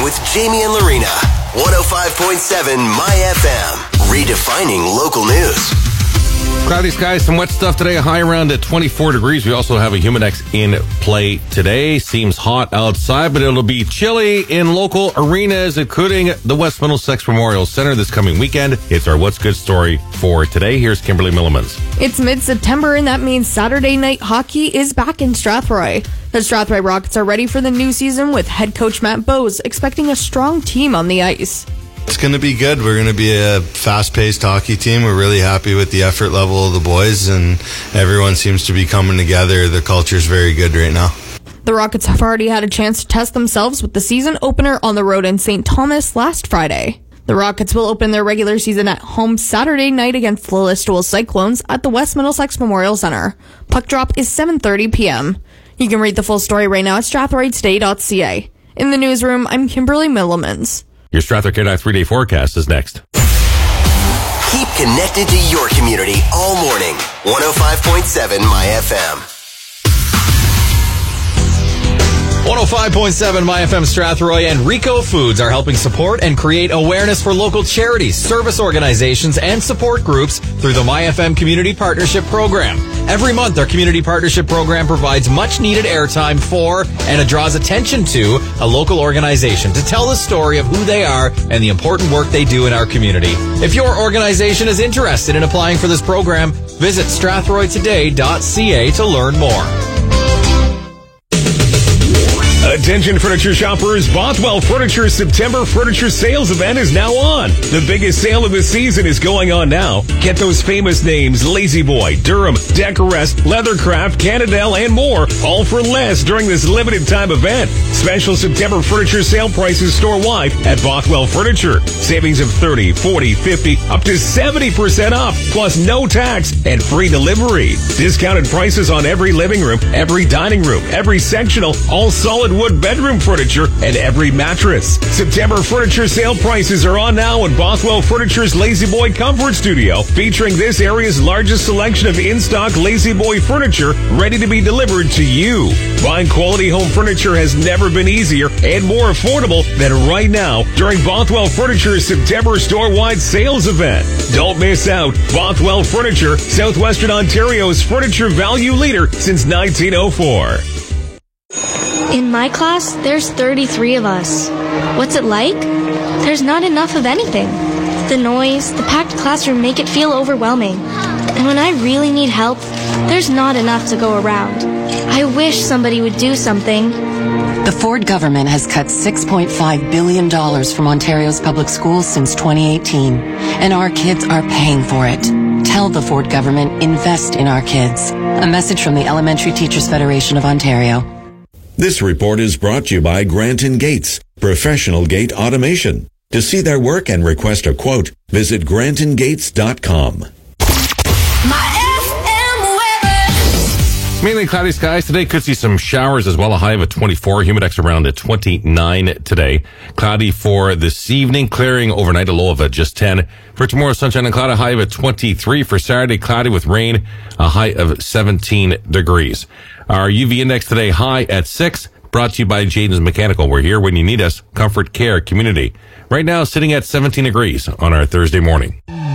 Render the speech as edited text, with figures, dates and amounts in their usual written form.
with Jamie and Lorena. 105.7 My FM. Redefining local news. Cloudy skies, some wet stuff today, a high around at 24 degrees. We also have a Humidex in play today. Seems hot outside, but it'll be chilly in local arenas, including the West Middlesex Memorial Center this coming weekend. It's our What's Good story for today. Here's Kimberly Millimans. It's mid-September, and that means Saturday night hockey is back in Strathroy. The Strathroy Rockets are ready for the new season with head coach Matt Bowes expecting a strong team on the ice. It's going to be good. We're going to be a fast-paced hockey team. We're really happy with the effort level of the boys, and everyone seems to be coming together. The culture's very good right now. The Rockets have already had a chance to test themselves with the season opener on the road in St. Thomas last Friday. The Rockets will open their regular season at home Saturday night against the Listowel Cyclones at the West Middlesex Memorial Center. Puck drop is 7:30 p.m. You can read the full story right now at strathroytoday.ca. In the newsroom, I'm Kimberly Millimans. Your Strathroy K9 3-day forecast is next. Keep connected to your community all morning. 105.7 My FM. 105.7 My FM Strathroy and Rico Foods are helping support and create awareness for local charities, service organizations, and support groups through the My FM Community Partnership Program. Every month, their Community Partnership Program provides much-needed airtime for and it draws attention to a local organization to tell the story of who they are and the important work they do in our community. If your organization is interested in applying for this program, visit strathroytoday.ca to learn more. Attention furniture shoppers, Bothwell Furniture's September Furniture Sales event is now on. The biggest sale of the season is going on now. Get those famous names, La-Z-Boy, Durham, Decorest, Leathercraft, Canadell, and more, all for less during this limited time event. Special September Furniture Sale prices store-wide at Bothwell Furniture. Savings of 30, 40, 50, up to 70% off, plus no tax and free delivery. Discounted prices on every living room, every dining room, every sectional, all solid wood bedroom furniture, and every mattress. September furniture sale prices are on now in Bothwell Furniture's La-Z-Boy Comfort Studio, featuring this area's largest selection of in-stock La-Z-Boy furniture ready to be delivered to you. Buying quality home furniture has never been easier and more affordable than right now during Bothwell Furniture's September store-wide sales event. Don't miss out. Bothwell Furniture, Southwestern Ontario's furniture value leader since 1904. In my class, there's 33 of us. What's it like? There's not enough of anything. The noise, the packed classroom make it feel overwhelming. And when I really need help, there's not enough to go around. I wish somebody would do something. The Ford government has cut $6.5 billion from Ontario's public schools since 2018, and our kids are paying for it. Tell the Ford government, invest in our kids. A message from the Elementary Teachers Federation of Ontario. This report is brought to you by Grant & Gates, professional gate automation. To see their work and request a quote, visit grantandgates.com. Mainly cloudy skies today. Could see some showers as well. A high of a 24. Humidex around at 29 today. Cloudy for this evening. Clearing overnight. A low of just 10. For tomorrow, sunshine and cloud. A high of a 23. For Saturday, cloudy with rain. A high of 17 degrees. Our UV index today high at 6. Brought to you by Jaden's Mechanical. We're here when you need us. Comfort Care Community. Right now, sitting at 17 degrees on our Thursday morning.